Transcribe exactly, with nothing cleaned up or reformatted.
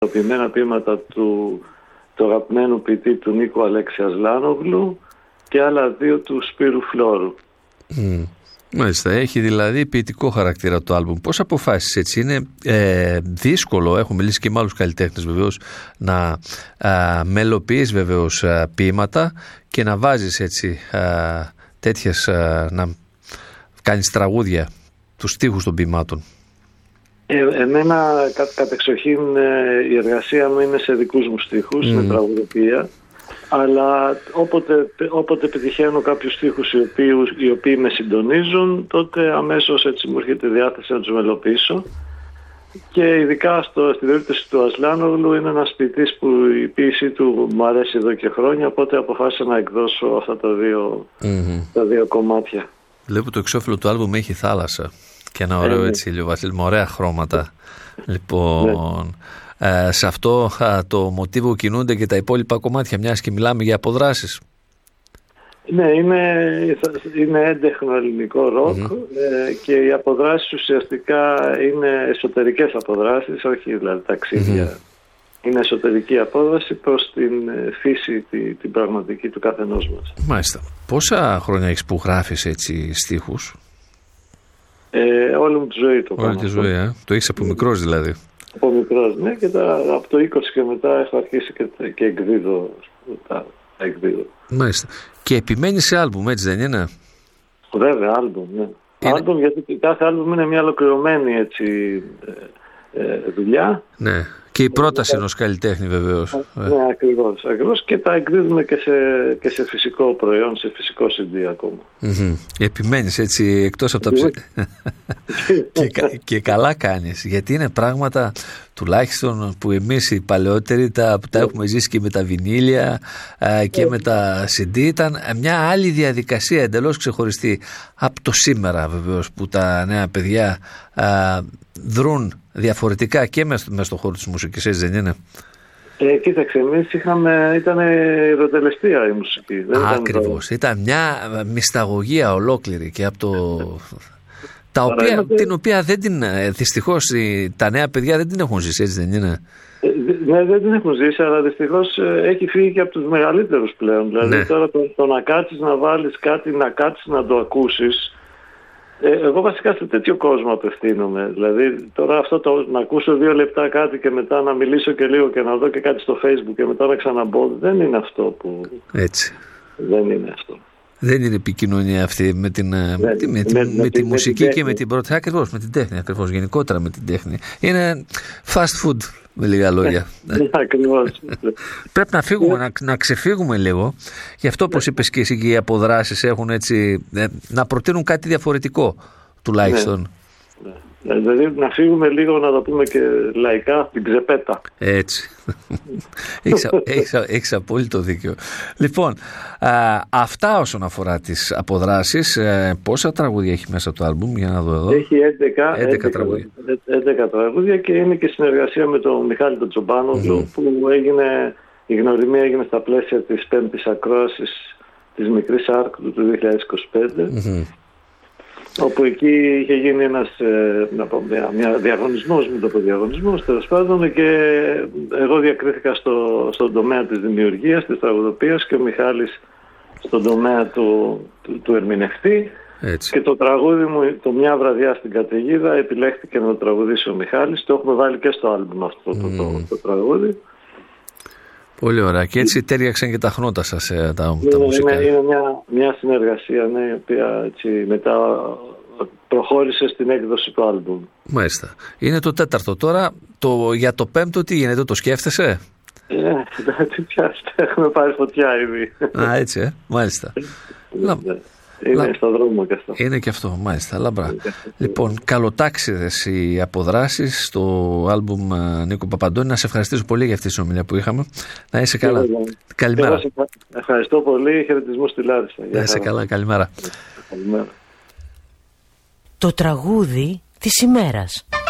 αγαπημένα ποίηματα του, του αγαπημένου ποιητή του Νίκου Αλέξη Ασλάνογλου και άλλα δύο του Σπύρου Φλόρου. Mm. Μάλιστα, έχει δηλαδή ποιητικό χαρακτήρα το άλμπουμ. Πώς αποφάσισες έτσι? Είναι ε, δύσκολο, έχω μιλήσει και με άλλους καλλιτέχνες βεβαίως, να ε, μελοποιείς βεβαίως ε, ποίηματα και να βάζεις έτσι ε, τέτοιες, ε, να κάνεις τραγούδια, τους στίχους των ποιμάτων. Ε, εμένα κα, κατεξοχήν ε, η εργασία μου είναι σε δικούς μου στίχους, mm. με τραγουδοποιία. Αλλά όποτε, όποτε πετυχαίνω κάποιους στίχους οι οποίοι, οι οποίοι με συντονίζουν, τότε αμέσως έτσι μου έρχεται η διάθεση να τους μελοποιήσω. Και ειδικά στο, στην περίπτωση του Ασλάνογλου είναι ένας ποιητής που η ποίησή του μου αρέσει εδώ και χρόνια, οπότε αποφάσισα να εκδώσω αυτά τα δύο, mm-hmm. τα δύο κομμάτια. Βλέπω το εξώφυλλο του άλμπουμ έχει θάλασσα και ένα ωραίο ε, έτσι ηλιοβασίλειο με ωραία χρώματα. Λοιπόν... Ε, σε αυτό α, το μοτίβο κινούνται και τα υπόλοιπα κομμάτια, μιας και μιλάμε για αποδράσεις. Ναι, είναι, είναι έντεχνο ελληνικό ροκ mm-hmm. ε, και οι αποδράσεις ουσιαστικά είναι εσωτερικές αποδράσεις, όχι δηλαδή ταξίδια. Mm-hmm. Είναι εσωτερική απόδραση προς την φύση, την, την πραγματική του καθενός μας. Μάλιστα. Πόσα χρόνια έχεις που γράφεις έτσι στίχους? Ε, όλη μου τη ζωή το Όλη τη ζωή, ε? Το έχεις από μικρός δηλαδή? Από μικρός, ναι, και τα, από το είκοσι και μετά έχω αρχίσει και, και εκδίδω, τα, τα εκδίδω. Μάλιστα. Και επιμένεις σε άλμπουμ, έτσι δεν είναι? Βέβαια, άλμπουμ, ναι. Είναι... Άλμπουμ, γιατί κάθε άλμπουμ είναι μια ολοκληρωμένη έτσι, ε, ε, δουλειά. Ναι. Και η πρόταση ενός καλλιτέχνη βεβαίως. Ναι, ακριβώς, ακριβώς. Και τα εκδίδουμε και σε, και σε φυσικό προϊόν, σε φυσικό σι ντι ακόμα. Mm-hmm. Επιμένεις έτσι εκτός από τα ψέματα. και, και καλά κάνεις, γιατί είναι πράγματα τουλάχιστον που εμείς οι παλαιότεροι τα, που τα έχουμε ζήσει και με τα βινίλια α, και με τα σι ντι, ήταν μια άλλη διαδικασία εντελώς ξεχωριστή από το σήμερα βεβαίως, που τα νέα παιδιά α, δρούν διαφορετικά και μέσα στον χώρο της μουσικής, έτσι δεν είναι? Ε, κοίταξε, εμείς είχαμε, ήταν ηρωτελεστία η μουσική. Δεν Ακριβώς, ήταν, ήταν μια μυσταγωγία ολόκληρη και από το... τα οποία, την οποία δεν την, δυστυχώς τα νέα παιδιά δεν την έχουν ζήσει, έτσι δεν είναι? Ε, ναι, δεν την έχουν ζήσει, αλλά δυστυχώς έχει φύγει και από τους μεγαλύτερους πλέον. Δηλαδή ναι. Τώρα το, το να κάτσεις να βάλεις κάτι, να κάτσεις να το ακούσεις. Ε, εγώ βασικά σε τέτοιο κόσμο απευθύνομαι. Δηλαδή τώρα αυτό το να ακούσω δύο λεπτά κάτι και μετά να μιλήσω και λίγο και να δω και κάτι στο Facebook και μετά να ξαναμπω, δεν είναι αυτό που... Έτσι. Δεν είναι αυτό. Δεν είναι επικοινωνία αυτή με, την, ναι, με, τη, με, με, με τη με μουσική και με την πρώτη. Ακριβώς, με την τέχνη, ακριβώς, γενικότερα με την τέχνη. Είναι fast food, με λίγα λόγια. Ακριβώς. Πρέπει να φύγουμε, να, να ξεφύγουμε λίγο. Γι' αυτό, όπως είπες και εσύ, και οι αποδράσεις έχουν έτσι, να προτείνουν κάτι διαφορετικό, τουλάχιστον. Ναι. Δηλαδή να φύγουμε λίγο, να το πούμε και λαϊκά, την ξεπέτα. Έτσι. έχεις, έχεις, έχεις απόλυτο δίκιο. Λοιπόν, α, αυτά όσον αφορά τις αποδράσεις. Ε, πόσα τραγούδια έχει μέσα το άλμπουμ, για να δω εδώ? Έχει έντεκα, έντεκα, έντεκα, τραγούδια. έντεκα τραγούδια και είναι και συνεργασία με τον Μιχάλη τον Τζομπάνογλου, mm-hmm. που έγινε, η γνωριμία έγινε στα πλαίσια της πέμπτης ακρόασης της Μικρής Άρκτου του δύο χιλιάδες είκοσι πέντε. Mm-hmm. Όπου εκεί είχε γίνει ένας ε, να πω, μια, μια διαγωνισμός, μην το πω διαγωνισμός, τέλος πάντων, και εγώ διακρίθηκα στο, στον τομέα της δημιουργίας, της τραγουδοποιίας, και ο Μιχάλης στον τομέα του, του, του ερμηνευτή. Έτσι. Και το τραγούδι μου, το Μια βραδιά στην καταιγίδα, επιλέχθηκε να το τραγουδήσει ο Μιχάλης. Το έχουμε βάλει και στο άλμπουμ αυτό το, mm. το, το, το τραγούδι. Πολύ ωραία. Και έτσι τέριαξαν και τα χνότα σας, τα, τα είναι, μουσικά. Είναι, είναι μια, μια συνεργασία, ναι, η οποία έτσι, μετά προχώρησε στην έκδοση του άλμπουμ. Μάλιστα. Είναι το τέταρτο. Τώρα το, για το πέμπτο τι γίνεται, το σκέφτεσαι? Ε, τι πιάστε, έχουμε πάρει φωτιά ήδη. Α, έτσι, ε, μάλιστα. Ναι. Είναι Λα... στο δρόμο και αυτό. Είναι και αυτό, μάλιστα. Λαμπρά. Λοιπόν, καλοτάξιδες οι αποδράσεις στο άλμπουμ Νίκο Παπαντώνη. Να σε ευχαριστήσω πολύ για αυτή τη συνομιλία που είχαμε. Να είσαι καλά. Καλημέρα. Ευχαριστώ πολύ. Χαιρετισμού στη Λάρισα. Να είσαι καλά. Καλημέρα. Καλημέρα. Το τραγούδι της ημέρας.